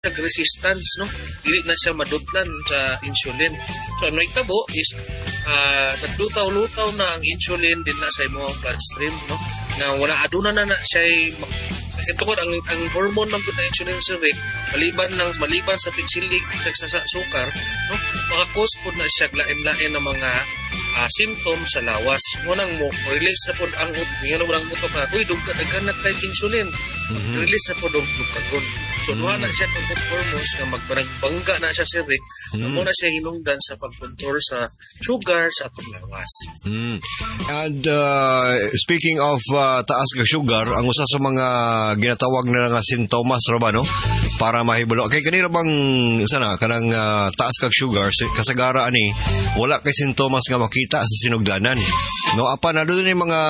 resistance, no, dili na siya madutlan sa insulin. So ano itabo is nagdutaw-lutaw na ang insulin din na sa imong bloodstream, no, na wala aduna na siya ito ko ang hormone ng insulin sa Rick maliban sa tigsilig sa sukar, no, maka-cause po na siya lain-lain ng mga symptoms sa lawas. Munang mo release sa pod ang ngayon mo utok na uy dugka nagkanat kay insulin. Release sa pod dugkagon. So duha na siya kung hormones nga magbangbangga na siya si Rick, mo na siya hinungdan sa pagkontrol sa sugar sa atong lawas. And speaking of taas ka sugar, ang usa sa mga ginatawag na nga sintomas ra ba, no? Para mahibalo. Kay kanina bang sana kanang taas kag sugar kasagara ani wala kay sintomas nga makita sa sinugdanan. No, apa na doon ni mga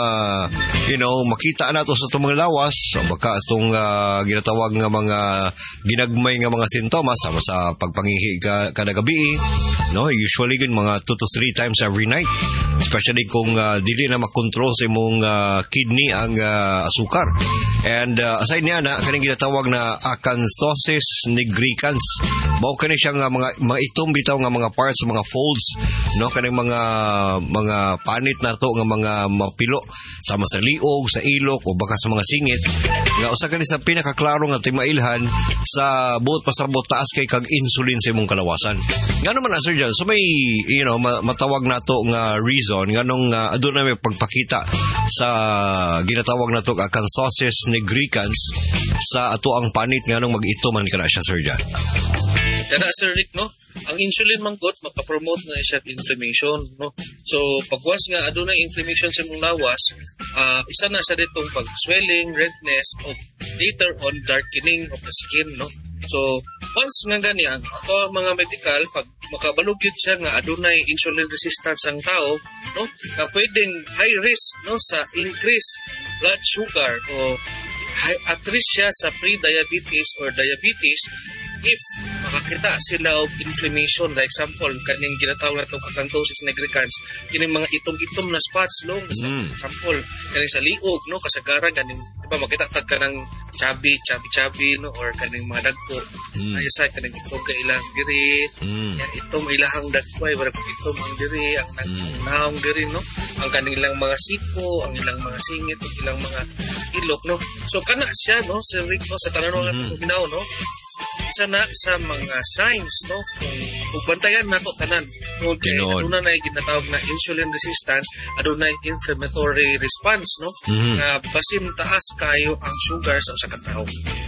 makita nato sa itong mga lawas, baka itong ginatawag nga mga ginagmay nga mga sintomas sama sa pagpangihi kada gabi, no, usually gan mga 2 to 3 times every night, especially kung dili na makontrol sa imong kidney ang asukar. And aside niya na kaning ginatawag na acanthosis nigricans, mao kani siya nga mga itom bitaw nga mga parts sa mga folds, no, kaning mga panit na to nga mga mapilo sama sa liog, sa ilok o baka sa mga singit nga usa kani sa pinakaklaro nga timailhan sa buot pasabot taas kay kag insulin sa imong kalawasan. Ngano man Sir John, so may matawag nato nga reason nganong aduna may pagpakita sa ginatawag nato acanthosis nigricans sa ato ang panit nganong mag-ito man kana siya Sir John. Kana Sir Rick, no, ang insulin manggot makapromote na siya inflammation, no. So pagwas nga aduna inflammation sa imong lawas, isa na sa ditong pag swelling, redness o later on darkening of the skin, no. So once nga ganyan ato mga medical pag makabalugyod siya nga adunay insulin resistance ang tao, no, na pwedeng high risk, no, sa increase blood sugar o at risk siya sa pre-diabetes or diabetes if makakita sila og inflammation. For example, kaning ginatawag natong acanthosis nigricans, kining mga itom-itom na spots, no, example kaning sa liog, no, kasagaran kaning diba makita tag kanang chubby, no, or kaning mga dagko ay sa kaning itom ka ilang diri, itom ilahang dagkoy wala itom ang diri ang naong diri, no, ang kaning ilang mga siko, ang ilang mga singit, ang ilang mga ilok, no. So kana siya, no, sa Rick, no, sa tanan nga binaw, no, isa na sa mga signs, no, kung bantayan nato tanan no, aduna na ginatawag na insulin resistance, aduna inflammatory response, no, nga basin taas kayo ang sugar sa usa ka tawo.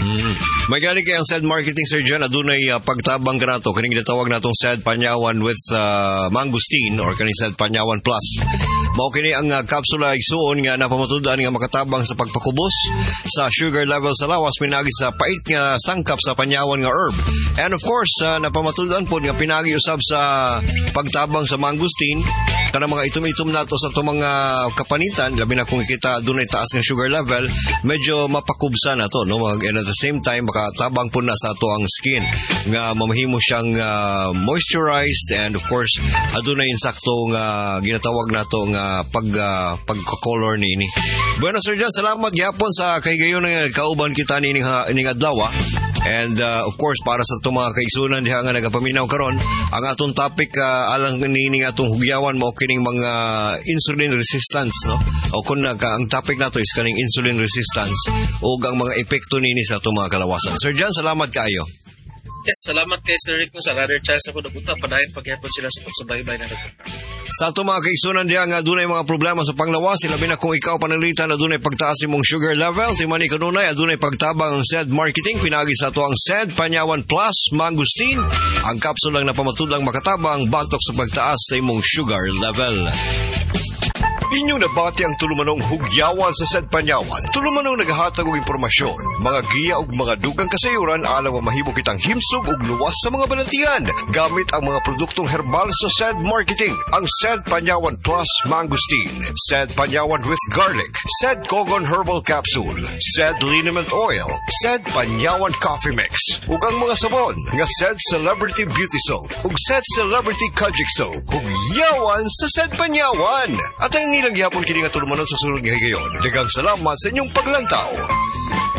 May gali kay ang SAD marketing Sir John, adunay pagtabang kanato kaning ginatawag natong SAD Panyawan with mangosteen or kaning SAD Panyawan Plus. Mao kini ang kapsula igsuon nga napamatud-an nga makatabang sa pagpakubos sa sugar level sa lawas pinagi sa pait nga sangkap sa panyawan nga herb. And of course, napamatud-an po nga pinagi usab sa pagtabang sa mangosteen kana mga itom-itom nato sa to mga kapanitan, labi na kung kita dunay taas nga sugar level, medyo mapakubsa na to, no, and at the same time makatabang po na sa to ang skin nga mamahimo siyang moisturized, and of course adunay insakto nga ginatawag nato nga pagka-color niini. Bueno Sir John, salamat gyapon sa kaygayon nga kauban kita nining adlaw. And of course para sa itong mga kaigsunan diha nga nagapaminaw karon, ang atong topic alang nining atong hugyawan mo kining mga insulin resistance, no, o kung ang topic nato is kaning insulin resistance o ang mga epekto nini sa atong mga kalawasan. Sir John, salamat kayo. Yes, salamat kay Sir Rick, no, sa other chance ako napunta padayon pagyapon sila sa pagsubaybay na nagpunta. Sa ato mga kaigsunan diha nga dunay mga problema sa panglawas, labi na kung ikaw pananglitan na dunay pagtaas imong sugar level, timani kanunay adunay pagtabang ang SAD marketing pinagi sa ato ang SAD Panyawan Plus mangosteen, ang kapsulang napamatudang makatabang batok sa pagtaas sa imong sugar level. Inyong nabati ang tulumanong hugyawan sa SAD Panyawan. Tulumanong naghahatag og impormasyon, mga giya ug mga dugang kasayuran alang mahimo kitang himsog ug luwas sa mga balantian gamit ang mga produktong herbal sa SAD marketing. Ang SAD Panyawan Plus mangosteen, SAD Panyawan with garlic, SAD Kogon herbal capsule, SAD liniment oil, SAD Panyawan coffee mix, ug ang mga sabon nga SAD Celebrity Beauty Soap ug SAD Celebrity Kojic Soap. Hugyawan sa SAD Panyawan. At ang ilang gihapon kini nga tulumanon sa sulod nga higayon. Daghang salamat sa inyong paglantaw.